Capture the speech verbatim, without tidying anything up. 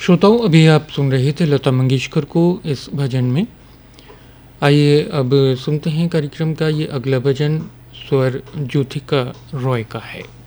श्रोताओं, अभी आप सुन रहे थे लता मंगेशकर को इस भजन में। आइए अब सुनते हैं कार्यक्रम का ये अगला भजन, स्वर ज्योतिका रॉय का है।